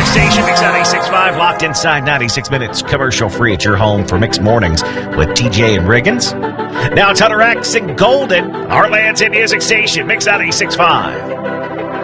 station, Mix 96.5, locked inside 96 minutes, commercial free at your home for Mixed Mornings with TJ and Riggins. Now it's Hunter X and Golden, Heartland's hit music station, Mix 96.5.